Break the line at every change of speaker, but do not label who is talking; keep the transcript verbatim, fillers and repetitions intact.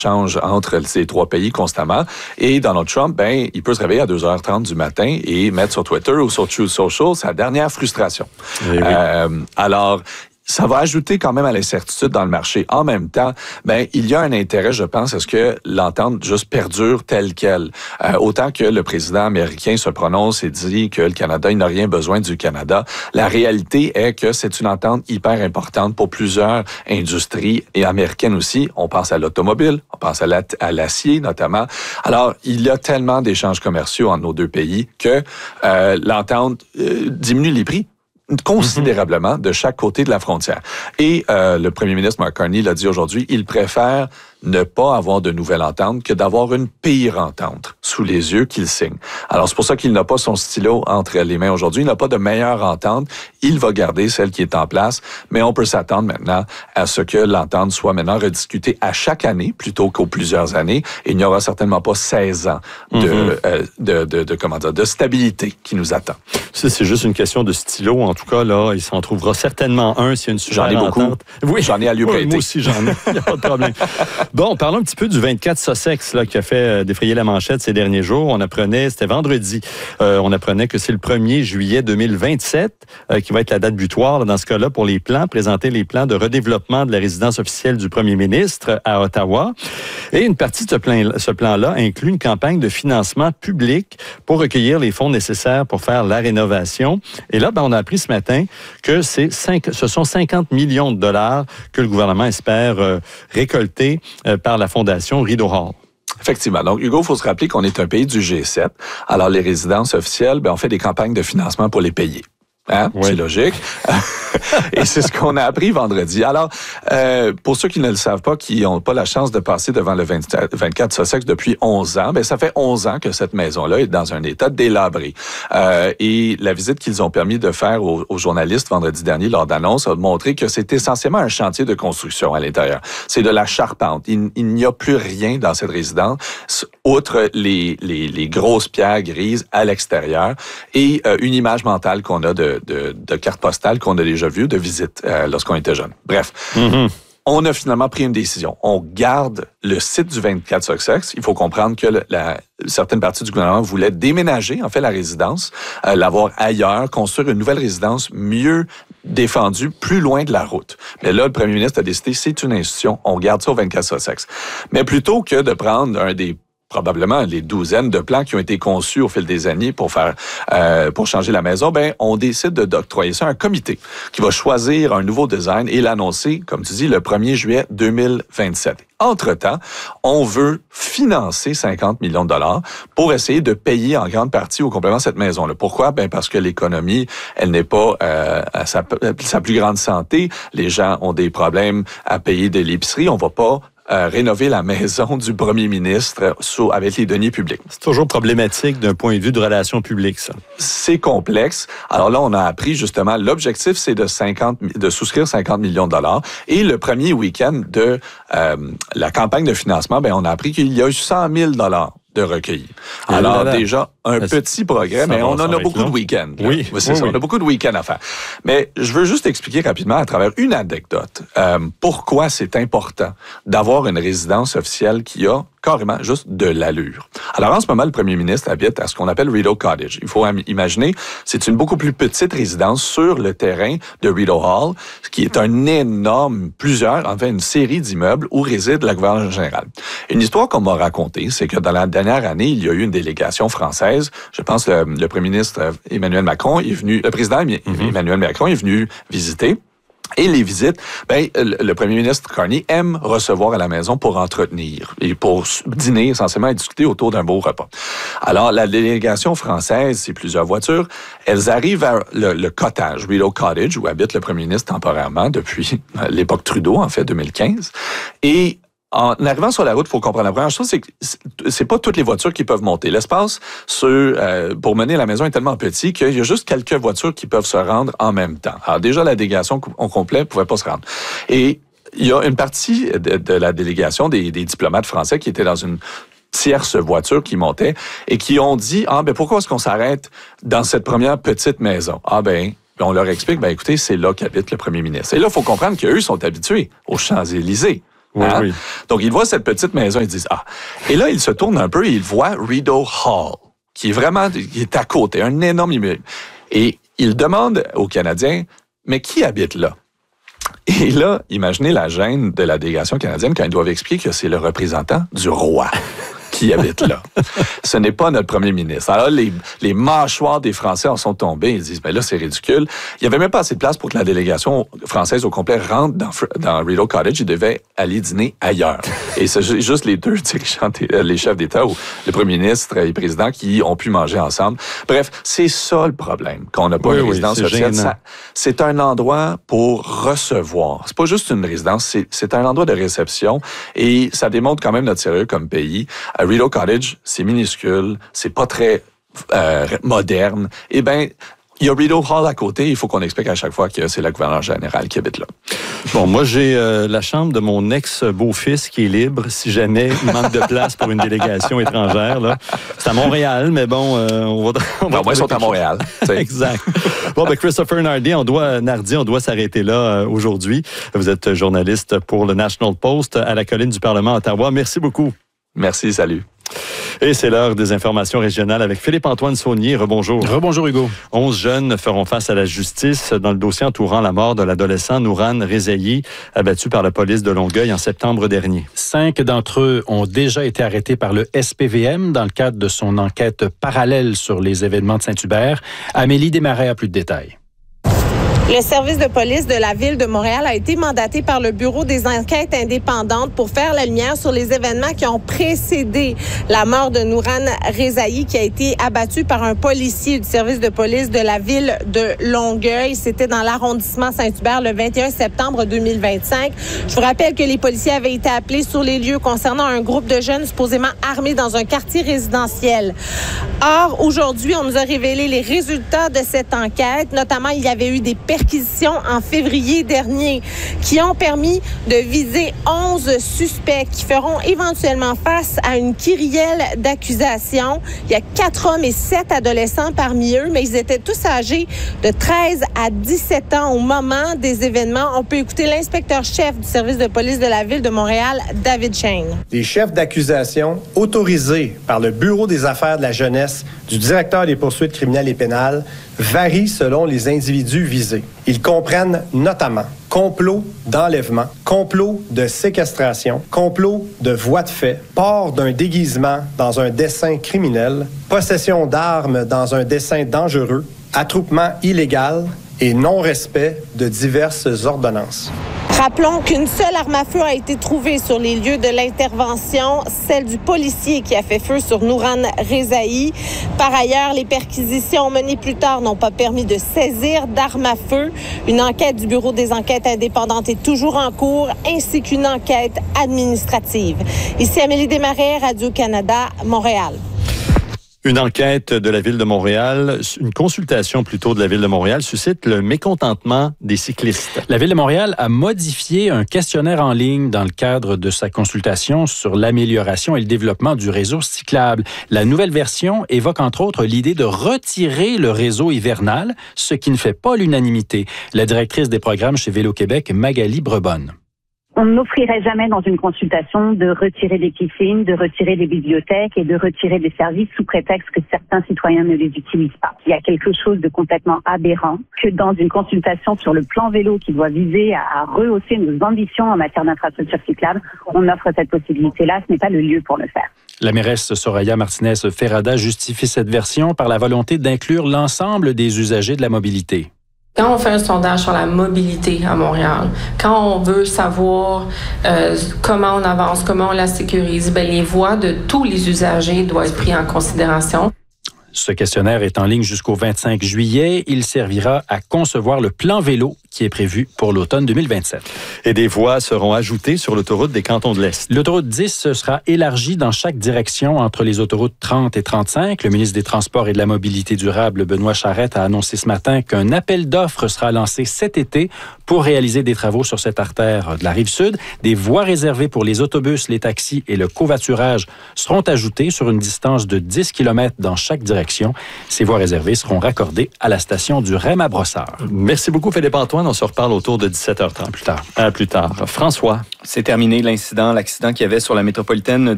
change entre ces trois pays constamment. Et Donald Trump, ben, il peut se réveiller à deux heures trente du matin et mettre sur Twitter ou sur Truth Social sa dernière frustration.
Oui, oui.
Euh, alors, ça va ajouter quand même à l'incertitude dans le marché. En même temps, ben il y a un intérêt, je pense, à ce que l'entente juste perdure telle qu'elle. Euh, autant que le président américain se prononce et dit que le Canada, il n'a rien besoin du Canada. La réalité est que c'est une entente hyper importante pour plusieurs industries et américaines aussi. On pense à l'automobile, on pense à, la, à l'acier notamment. Alors, il y a tellement d'échanges commerciaux entre nos deux pays que euh, l'entente euh, diminue les prix considérablement de chaque côté de la frontière. Et euh, le premier ministre Mark Carney l'a dit aujourd'hui, il préfère ne pas avoir de nouvelle entente que d'avoir une pire entente sous les yeux qu'il signe. Alors, c'est pour ça qu'il n'a pas son stylo entre les mains aujourd'hui. Il n'a pas de meilleure entente. Il va garder celle qui est en place, mais on peut s'attendre maintenant à ce que l'entente soit maintenant rediscutée à chaque année plutôt qu'aux plusieurs années. Et il n'y aura certainement pas seize ans de, mm-hmm. euh, de, de, de, comment dire, de stabilité qui nous attend.
Ça, c'est juste une question de stylo. En tout cas, là, il s'en trouvera certainement un s'il y a une super
J'en ai beaucoup.
Entente.
Oui, j'en ai à lui prêter.
Oui, moi aussi, j'en ai. Il n'y a pas de problème. Bon, parlons un petit peu du vingt-quatre Sussex là, qui a fait euh, défrayer la manchette ces derniers jours. On apprenait, c'était vendredi, euh, on apprenait que c'est le premier juillet deux mille vingt-sept euh, qui va être la date butoir là, dans ce cas-là pour les plans, présenter les plans de redéveloppement de la résidence officielle du premier ministre à Ottawa. Et une partie de ce, plan, ce plan-là inclut une campagne de financement public pour recueillir les fonds nécessaires pour faire la rénovation. Et là, ben, on a appris ce matin que c'est cinq, ce sont cinquante millions de dollars que le gouvernement espère euh, récolter euh, par la fondation Rideau Hall.
Effectivement. Donc, Hugo, il faut se rappeler qu'on est un pays du G sept. Alors, les résidences officielles, ben, on fait des campagnes de financement pour les payer. Hein? Oui. C'est logique. Et c'est ce qu'on a appris vendredi. Alors, euh, pour ceux qui ne le savent pas, qui n'ont pas la chance de passer devant le vingt-quatre Sussex depuis onze ans, ben ça fait onze ans que cette maison-là est dans un état délabré. Euh, et la visite qu'ils ont permis de faire aux, aux journalistes vendredi dernier lors d'annonce a montré que c'est essentiellement un chantier de construction à l'intérieur. C'est de la charpente. Il, il n'y a plus rien dans cette résidence, outre les, les, les grosses pierres grises à l'extérieur et euh, une image mentale qu'on a de De, de cartes postales qu'on a déjà vues de visite euh, lorsqu'on était jeune. Bref, mm-hmm. on a finalement pris une décision. On garde le site du vingt-quatre Sussex. Il faut comprendre que le, la, certaines parties du gouvernement voulaient déménager, en fait, la résidence, euh, l'avoir ailleurs, construire une nouvelle résidence mieux défendue, plus loin de la route. Mais là, le premier ministre a décidé, c'est une institution, on garde ça au vingt-quatre Sussex. Mais plutôt que de prendre un des probablement les douzaines de plans qui ont été conçus au fil des années pour faire euh, pour changer la maison, ben on décide de d'octroyer ça à un comité qui va choisir un nouveau design et l'annoncer, comme tu dis, le premier juillet deux mille vingt-sept. Entre-temps, on veut financer cinquante millions de dollars pour essayer de payer en grande partie au complément cette maison-là. Pourquoi? Ben parce que l'économie, elle n'est pas euh, à sa, sa plus grande santé. Les gens ont des problèmes à payer de l'épicerie. On va pas Euh, rénover la maison du premier ministre sous, avec les deniers publics.
C'est toujours problématique d'un point de vue de relations publiques, ça.
C'est complexe. Alors là, on a appris justement, l'objectif, c'est de cinquante, de souscrire cinquante millions de dollars. Et le premier week-end de euh, la campagne de financement, ben on a appris qu'il y a eu cent mille dollars de recueillis. Alors, là, déjà, un là, petit progrès, mais on en a beaucoup long. de week-ends.
Oui,
oui, c'est
oui,
ça.
Oui.
On a beaucoup de week-ends à faire. Mais je veux juste expliquer rapidement, à travers une anecdote, euh, pourquoi c'est important d'avoir une résidence officielle qui a carrément juste de l'allure. Alors, en ce moment, le premier ministre habite à ce qu'on appelle Rideau Cottage. Il faut imaginer, c'est une beaucoup plus petite résidence sur le terrain de Rideau Hall, qui est un énorme, plusieurs, en fait, une série d'immeubles où réside la gouverneure générale. Une histoire qu'on m'a racontée, c'est que dans la dernière année, il y a eu une délégation française. Je pense que le, le premier ministre Emmanuel Macron est venu, le président mm-hmm. Emmanuel Macron est venu visiter. Et les visites, ben le premier ministre Carney aime recevoir à la maison pour entretenir et pour dîner essentiellement et discuter autour d'un beau repas. Alors, la délégation française, c'est plusieurs voitures, elles arrivent vers le, le cottage, Rideau Cottage, où habite le premier ministre temporairement depuis l'époque Trudeau, en fait, deux mille quinze. Et en arrivant sur la route, il faut comprendre la première chose, c'est que c'est pas toutes les voitures qui peuvent monter. L'espace sur, euh, pour mener la maison est tellement petit qu'il y a juste quelques voitures qui peuvent se rendre en même temps. Alors déjà, la délégation au complet ne pouvait pas se rendre. Et il y a une partie de, de la délégation des, des diplomates français qui étaient dans une tierce voiture qui montait et qui ont dit, ah ben pourquoi est-ce qu'on s'arrête dans cette première petite maison? Ah ben, on leur explique, ben écoutez, c'est là qu'habite le premier ministre. Et là, il faut comprendre qu'eux sont habitués aux Champs-Élysées.
Oui,
hein?
oui.
Donc, ils voient cette petite maison, ils disent, ah. Et là, ils se tournent un peu et ils voient Rideau Hall, qui est vraiment, qui est à côté, un énorme immeuble. Et ils demandent aux Canadiens, mais qui habite là? Et là, imaginez la gêne de la délégation canadienne quand ils doivent expliquer que c'est le représentant du roi qui habite là. Ce n'est pas notre premier ministre. Alors, les, les mâchoires des Français en sont tombés. Ils disent, ben là, c'est ridicule. Il n'y avait même pas assez de place pour que la délégation française au complet rentre dans, dans Rideau Cottage. Ils devaient aller dîner ailleurs. Et c'est juste les deux dirigeants, les chefs d'État ou le premier ministre et le président qui ont pu manger ensemble. Bref, c'est ça le problème, qu'on n'a pas
oui,
une
oui,
résidence officielle. Ça, c'est un endroit pour recevoir. C'est pas juste une résidence, c'est, c'est un endroit de réception et ça démontre quand même notre sérieux comme pays. À Rideau Cottage, c'est minuscule, c'est pas très euh, moderne. Eh bien, il y a Rideau Hall à côté. Il faut qu'on explique à chaque fois que c'est le gouverneur général qui habite là.
Bon, moi, j'ai euh, la chambre de mon ex-beau-fils qui est libre si jamais il manque de place pour une délégation étrangère. Là. C'est à Montréal, mais bon, euh, on va... On va
non, moi, ils sont à Montréal.
Exact. Bon, ben Christopher Nardi, on doit, Nardi, on doit s'arrêter là euh, aujourd'hui. Vous êtes journaliste pour le National Post à la colline du Parlement à Ottawa. Merci beaucoup.
Merci, salut.
Et c'est l'heure des informations régionales avec Philippe-Antoine Saunier. Rebonjour.
Rebonjour, Hugo.
Onze jeunes feront face à la justice dans le dossier entourant la mort de l'adolescent Nouran Rezaï, abattu par la police de Longueuil en septembre dernier.
Cinq d'entre eux ont déjà été arrêtés par le S P V M dans le cadre de son enquête parallèle sur les événements de Saint-Hubert. Amélie Desmarais a plus de détails.
Le service de police de la Ville de Montréal a été mandaté par le Bureau des enquêtes indépendantes pour faire la lumière sur les événements qui ont précédé la mort de Nouran Rezaï, qui a été abattu par un policier du service de police de la Ville de Longueuil. C'était dans l'arrondissement Saint-Hubert le vingt et un septembre deux mille vingt-cinq. Je vous rappelle que les policiers avaient été appelés sur les lieux concernant un groupe de jeunes supposément armés dans un quartier résidentiel. Or, aujourd'hui, on nous a révélé les résultats de cette enquête. Notamment, il y avait eu des perquisitions en février dernier qui ont permis de viser onze suspects qui feront éventuellement face à une kyrielle d'accusations. Il y a quatre hommes et sept adolescents parmi eux, mais ils étaient tous âgés de treize à dix-sept ans au moment des événements. On peut écouter l'inspecteur-chef du service de police de la Ville de Montréal, David Shane.
Les chefs d'accusation autorisés par le Bureau des affaires de la jeunesse du directeur des poursuites criminelles et pénales varient selon les individus visés. Ils comprennent notamment complot d'enlèvement, complot de séquestration, complot de voie de fait, port d'un déguisement dans un dessein criminel, possession d'armes dans un dessein dangereux, attroupement illégal et non-respect de diverses ordonnances.
Rappelons qu'une seule arme à feu a été trouvée sur les lieux de l'intervention, celle du policier qui a fait feu sur Nouran Rezaï. Par ailleurs, les perquisitions menées plus tard n'ont pas permis de saisir d'armes à feu. Une enquête du Bureau des enquêtes indépendantes est toujours en cours, ainsi qu'une enquête administrative. Ici Amélie Desmarais, Radio-Canada, Montréal.
Une enquête de la Ville de Montréal, une consultation plutôt de la Ville de Montréal suscite le mécontentement des cyclistes.
La Ville de Montréal a modifié un questionnaire en ligne dans le cadre de sa consultation sur l'amélioration et le développement du réseau cyclable. La nouvelle version évoque entre autres l'idée de retirer le réseau hivernal, ce qui ne fait pas l'unanimité. La directrice des programmes chez Vélo-Québec, Magali Brebonne.
On n'offrirait jamais dans une consultation de retirer des piscines, de retirer des bibliothèques et de retirer des services sous prétexte que certains citoyens ne les utilisent pas. Il y a quelque chose de complètement aberrant que dans une consultation sur le plan vélo qui doit viser à rehausser nos ambitions en matière d'infrastructure cyclable, on offre cette possibilité-là. Ce n'est pas le lieu pour le faire.
La mairesse Soraya Martinez-Ferrada justifie cette version par la volonté d'inclure l'ensemble des usagers de la mobilité.
Quand on fait un sondage sur la mobilité à Montréal, quand on veut savoir euh, comment on avance, comment on la sécurise, ben les voix de tous les usagers doivent être prises en considération.
Ce questionnaire est en ligne jusqu'au vingt-cinq juillet. Il servira à concevoir le plan vélo qui est prévu pour l'automne deux mille vingt-sept.
Et des voies seront ajoutées sur l'autoroute des Cantons de l'Est.
L'autoroute dix sera élargie dans chaque direction entre les autoroutes trente et trente-cinq. Le ministre des Transports et de la Mobilité durable, Benoît Charette, a annoncé ce matin qu'un appel d'offres sera lancé cet été pour réaliser des travaux sur cette artère de la Rive-Sud. Des voies réservées pour les autobus, les taxis et le covoiturage seront ajoutées sur une distance de dix kilomètres dans chaque direction. Ces voies réservées seront raccordées à la station du R E M à Brossard.
Merci beaucoup, Philippe-Antoine. Antoine. On se reparle autour de dix-sept heures trente.
Plus tard.
À plus tard. François.
C'est terminé l'incident, l'accident qu'il y avait sur la métropolitaine